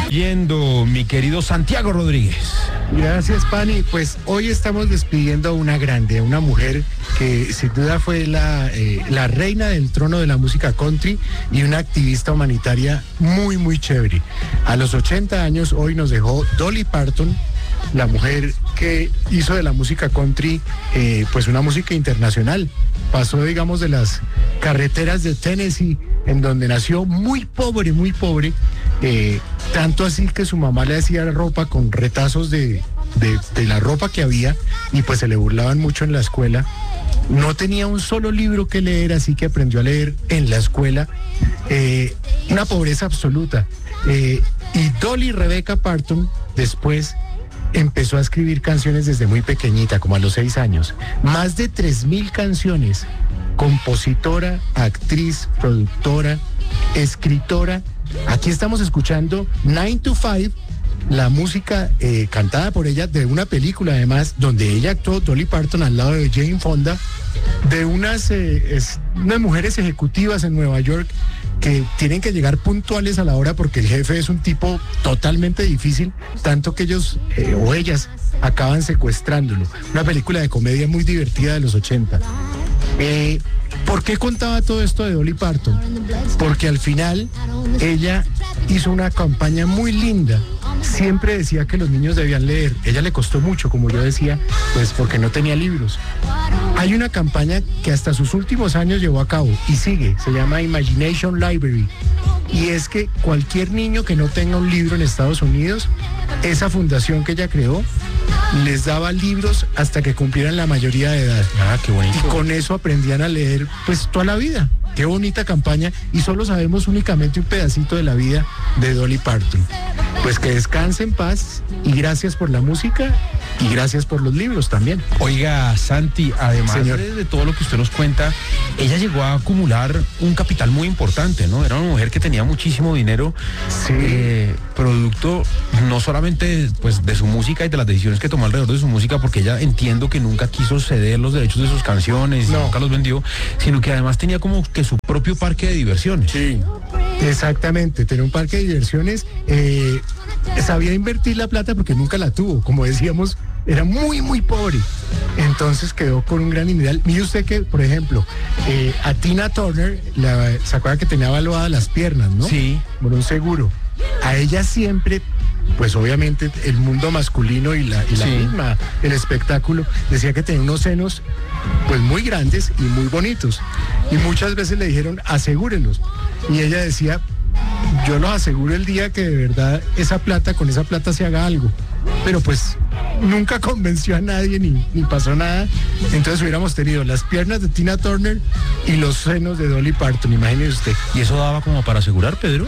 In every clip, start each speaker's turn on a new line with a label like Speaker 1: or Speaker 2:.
Speaker 1: Yendo, mi querido Santiago Rodríguez.
Speaker 2: Gracias, Pani. Pues hoy estamos despidiendo a una grande, a una mujer que sin duda fue la reina del trono de la música country y una activista humanitaria muy, muy chévere. A los 80 años hoy nos dejó Dolly Parton, la mujer que hizo de la música country pues una música internacional. Pasó, digamos, de las carreteras de Tennessee, en donde nació muy pobre, tanto así que su mamá le hacía ropa con retazos de la ropa que había y pues se le burlaban mucho en la escuela. No tenía un solo libro que leer, así que aprendió a leer en la escuela. Una pobreza absoluta. Y Dolly Rebecca Parton después empezó a escribir canciones desde muy pequeñita, como a los 6 años. Más de 3,000 canciones. Compositora, actriz, productora, escritora. Aquí estamos escuchando 9 to 5, la música cantada por ella de una película, además, donde ella actuó, Dolly Parton, al lado de Jane Fonda, de unas mujeres ejecutivas en Nueva York que tienen que llegar puntuales a la hora porque el jefe es un tipo totalmente difícil, tanto que ellos o ellas acaban secuestrándolo. Una película de comedia muy divertida de los 80. ¿Por qué contaba todo esto de Dolly Parton? Porque al final ella hizo una campaña muy linda. Siempre decía que los niños debían leer. Ella le costó mucho, como yo decía, pues porque no tenía libros. Hay una campaña que hasta sus últimos años llevó a cabo y sigue, se llama Imagination Library. Y es que cualquier niño que no tenga un libro en Estados Unidos, esa fundación que ella creó, les daba libros hasta que cumplieran la mayoría de edad.
Speaker 1: Ah, qué bonito.
Speaker 2: Y con eso aprendían a leer pues toda la vida. Qué bonita campaña, y solo sabemos únicamente un pedacito de la vida de Dolly Parton. Pues que descanse en paz y gracias por la música y gracias por los libros también.
Speaker 1: Oiga, Santi, además de todo lo que usted nos cuenta, ella llegó a acumular un capital muy importante, ¿no? Era una mujer que tenía muchísimo dinero,
Speaker 2: sí.
Speaker 1: Producto no solamente pues de su música y de las decisiones que tomó alrededor de su música, porque ella entiendo que nunca quiso ceder los derechos de sus canciones, no. Nunca los vendió, sino que además tenía como que su propio parque de diversiones.
Speaker 2: Sí. Exactamente, tenía un parque de diversiones, sabía invertir la plata porque nunca la tuvo, como decíamos, era muy, muy pobre. Entonces quedó con un gran ideal. Mire usted que, por ejemplo, a Tina Turner, ¿se acuerda que tenía evaluadas las piernas, no?
Speaker 1: Sí.
Speaker 2: Por un seguro. A ella siempre, pues obviamente el mundo masculino y la
Speaker 1: sí.
Speaker 2: misma, el espectáculo, decía que tenía unos senos pues muy grandes y muy bonitos. Y muchas veces le dijeron, asegúrenlos. Y ella decía, yo los aseguro el día que de verdad con esa plata se haga algo. Pero pues nunca convenció a nadie ni pasó nada. Entonces hubiéramos tenido las piernas de Tina Turner y los senos de Dolly Parton, imagínese usted.
Speaker 1: ¿Y eso daba como para asegurar, Pedro?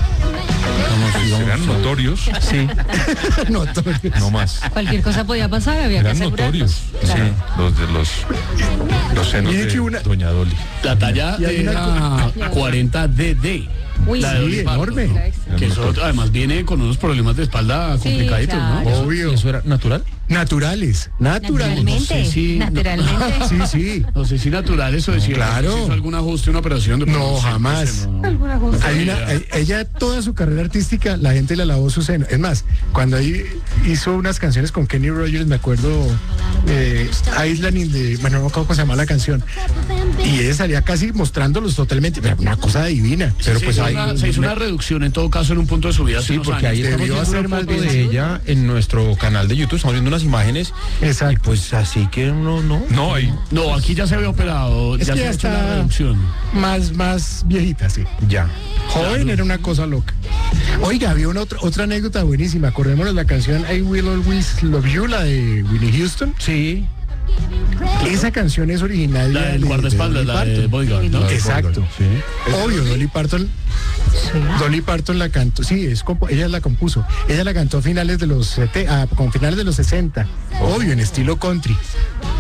Speaker 3: Eran notorios.
Speaker 1: Sí.
Speaker 2: Notorios.
Speaker 3: No más.
Speaker 4: Cualquier cosa podía pasar, había
Speaker 3: Eran
Speaker 4: que asegurarlos.
Speaker 3: notorios.
Speaker 4: Claro.
Speaker 3: Sí, los senos de Doña Dolly.
Speaker 5: La talla era 40DD.
Speaker 4: Uy,
Speaker 5: la de Dolly Parton,
Speaker 2: enorme.
Speaker 5: ¿no? Que eso además viene con unos problemas de espalda complicaditos,
Speaker 4: claro.
Speaker 5: ¿no?
Speaker 2: Obvio.
Speaker 1: ¿Eso era natural?
Speaker 2: Naturales.
Speaker 4: Naturalmente.
Speaker 5: No sé si-
Speaker 4: Naturalmente.
Speaker 2: Sí.
Speaker 5: No sé si naturales o decir,
Speaker 2: claro.
Speaker 5: ¿hizo algún ajuste, una operación?
Speaker 2: No, jamás. Ella toda su carrera artística, la gente le alabó su seno. Es más, cuando ahí hizo unas canciones con Kenny Rogers, me acuerdo, Island in the... Bueno, no me acuerdo cómo se llama la canción. Y ella salía casi mostrándolos totalmente. Pero una cosa divina. Pero pues
Speaker 5: se hizo una reducción en todo caso en un punto de su vida.
Speaker 1: Sí, porque ahí estamos
Speaker 2: Debió
Speaker 1: viendo
Speaker 2: hacer
Speaker 1: una
Speaker 2: más
Speaker 1: foto
Speaker 2: bien.
Speaker 1: de ella en nuestro canal de YouTube, estamos viendo unas imágenes.
Speaker 2: Exacto.
Speaker 1: Y pues así que no.
Speaker 3: No, ahí.
Speaker 5: No, aquí ya se había operado,
Speaker 2: Es
Speaker 5: ya
Speaker 2: que
Speaker 5: se
Speaker 2: ya
Speaker 5: ha hecho
Speaker 2: está
Speaker 5: la reducción.
Speaker 2: más viejita, sí.
Speaker 1: Ya.
Speaker 2: Joven era una cosa loca. Oiga, había otra anécdota buenísima. Acordémonos la canción I Will Always Love You, la de Whitney Houston.
Speaker 1: Sí.
Speaker 2: Esa canción es originaria
Speaker 5: La del guardaespaldas, la de Bodyguard, ¿no?
Speaker 2: Exacto.
Speaker 1: Sí.
Speaker 2: Obvio, Dolly Parton la cantó, sí, ella la compuso. Ella la cantó a finales de los 60. Obvio, en estilo country.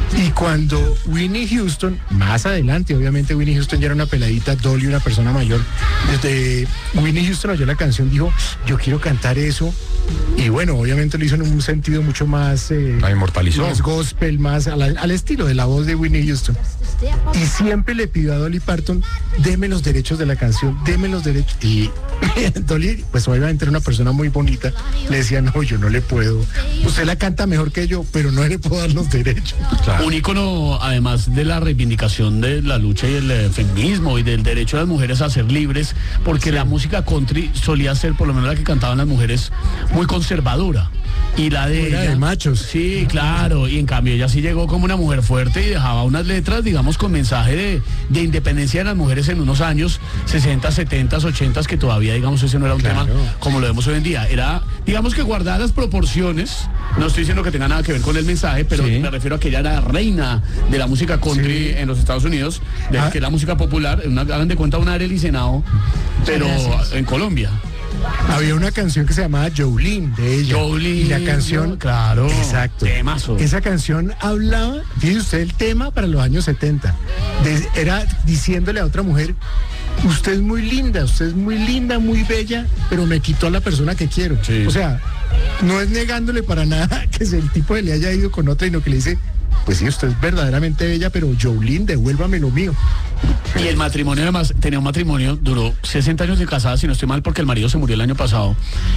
Speaker 2: Y cuando Whitney Houston, más adelante, obviamente Whitney Houston ya era una peladita, Dolly una persona mayor, desde Whitney Houston oyó la canción, dijo, yo quiero cantar eso. Y bueno, obviamente lo hizo en un sentido mucho más...
Speaker 1: La inmortalizó.
Speaker 2: Más gospel, más al estilo de la voz de Whitney Houston. Y siempre le pidió a Dolly Parton, deme los derechos de la canción, deme los derechos. Y Dolly, pues obviamente era una persona muy bonita, le decía, no, yo no le puedo. Usted la canta mejor que yo, pero no le puedo dar los derechos.
Speaker 1: Claro.
Speaker 5: Un ícono, además de la reivindicación de la lucha y el feminismo y del derecho de las mujeres a ser libres, porque la música country solía ser, por lo menos la que cantaban las mujeres, muy conservadora. Y la de
Speaker 2: Era
Speaker 5: ella,
Speaker 2: de machos.
Speaker 5: Sí, claro. Y en cambio ella sí llegó como una mujer fuerte y dejaba unas letras, digamos, con mensaje de independencia de las mujeres en unos años 60, 70, 80, que todavía, digamos, ese no era un tema como lo vemos hoy en día. Era, digamos, que guardar las proporciones. No estoy diciendo que tenga nada que ver con el mensaje, pero me refiero a que ella era reina de la música country en los Estados Unidos, que es la música popular, hagan de cuenta un Arely Senao, pero en Colombia.
Speaker 2: Había una canción que se llamaba Jolene de ella.
Speaker 5: Jolene,
Speaker 2: y la canción,
Speaker 5: claro,
Speaker 2: exacto.
Speaker 5: Temazo.
Speaker 2: Esa canción hablaba, fíjese usted el tema para los años 70. Era diciéndole a otra mujer, usted es muy linda, muy bella, pero me quitó a la persona que quiero.
Speaker 5: Sí.
Speaker 2: O sea, no es negándole para nada que el tipo le haya ido con otra, sino que le dice, pues sí, usted es verdaderamente bella, pero Jolene, devuélvame lo mío.
Speaker 5: Y el matrimonio, además, tenía un matrimonio, duró 60 años de casada, si no estoy mal, porque el marido se murió el año pasado.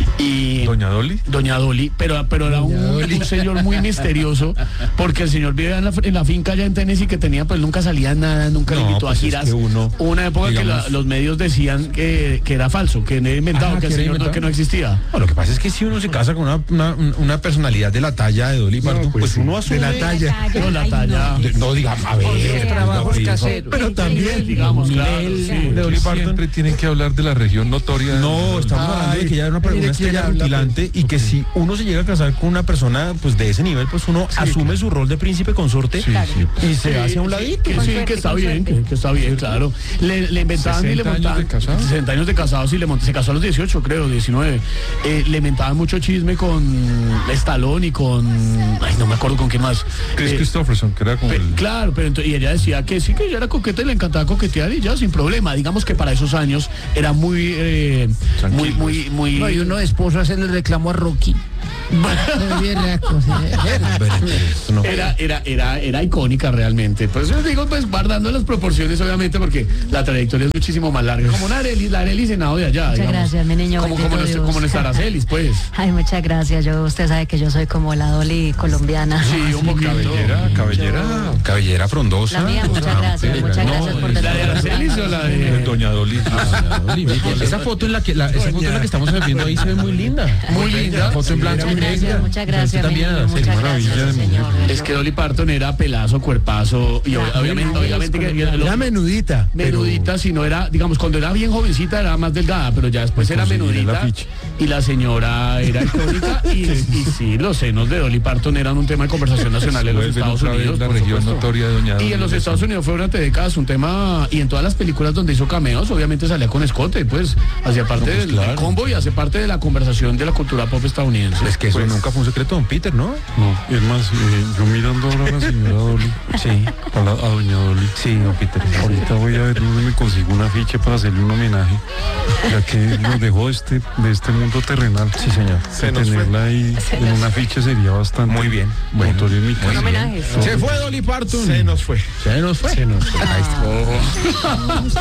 Speaker 5: Y
Speaker 3: ¿Doña Dolly?
Speaker 5: Doña Dolly, pero era un señor muy misterioso, porque el señor vivía en la finca allá en Tennessee, que tenía, pues nunca salía nada, nunca le invitó a giras. Hubo una época digamos, que los medios decían que era falso, que era inventado, que el señor que no existía.
Speaker 1: Bueno, lo que pasa es que si uno se casa con una personalidad de la talla de Dolly Parton, pues uno asume...
Speaker 2: De la talla.
Speaker 5: No, la talla.
Speaker 1: No, digamos, a ver...
Speaker 4: Trabajos caseros.
Speaker 2: Pero también,
Speaker 5: digamos, claro.
Speaker 1: de Dolly Parton.
Speaker 3: Siempre tienen que hablar de la región notoria.
Speaker 1: No, estamos hablando de que ella era una estrella rutilante y que si uno se llega a casar con una persona pues de ese nivel, pues uno asume su rol de príncipe consorte y se hace a un ladito.
Speaker 5: Que está bien, que está bien, claro. Le inventaban y le montaban 60 años de casados y se casó a los 18, creo, 19. Le inventaban mucho chisme con Stallone y con... Ay, no me acuerdo con quién más.
Speaker 3: Chris Christopherson, que era como
Speaker 5: Claro, pero y ella decía que sí, que ella era coqueta y le encantaba coquetear y ya, sin problema. Digamos que para esos años era muy... muy...
Speaker 6: No, y uno de esposo hacerle el reclamo a Rocky.
Speaker 5: Era icónica realmente. Por eso les digo, pues guardando las proporciones, obviamente, porque la trayectoria es muchísimo más larga. Como la Arely Senado de allá.
Speaker 4: Muchas
Speaker 5: digamos.
Speaker 4: gracias, mi niño.
Speaker 5: Como nuestra Aracelis, pues.
Speaker 4: Ay, muchas gracias. Usted sabe que yo soy como la Dolly colombiana.
Speaker 5: Sí, un poquito.
Speaker 3: cabellera
Speaker 1: frondosa.
Speaker 4: La mía, muchas gracias por
Speaker 5: ¿La de Aracelis o la de
Speaker 3: Doña Dolly?
Speaker 1: Esa foto en la que estamos viendo ahí se ve muy linda.
Speaker 5: Muy linda.
Speaker 1: Foto en blanco y negro.
Speaker 4: Muchas gracias,
Speaker 1: También,
Speaker 4: muchas gracias, señor.
Speaker 5: Es que Dolly Parton era pelazo, cuerpazo y obviamente que
Speaker 2: era menudita.
Speaker 5: Menudita, si no era, digamos, cuando era bien jovencita era más delgada, pero ya después era menudita y la señora era icónica y sí, los senos de Dolly Parton eran un tema de conversación nacional en los Estados Unidos.
Speaker 3: La región notoria de Doña Dolly.
Speaker 5: Y en los Estados Unidos fue durante décadas un tema, y en todas las películas donde hizo cameos, obviamente salía con escote, pues hacía parte del combo y hace parte de la conversación de la cultura pop estadounidense.
Speaker 1: Es que eso nunca fue un secreto, don Peter, ¿no?
Speaker 3: No, es más, yo mirando ahora a la señora Dolly, a Doña Dolly.
Speaker 1: Sí, don Peter.
Speaker 3: Ahorita voy a ver dónde me consigo un afiche para hacerle un homenaje, ya que nos dejó de este mundo terrenal.
Speaker 1: Sí, señor.
Speaker 3: Tenerla ahí en un afiche sería bastante
Speaker 1: muy bien.
Speaker 3: notorio en mi caso.
Speaker 4: Homenaje.
Speaker 1: Se fue Dolly Parton.
Speaker 2: Se nos fue.
Speaker 1: Se nos fue.
Speaker 2: Ahí está.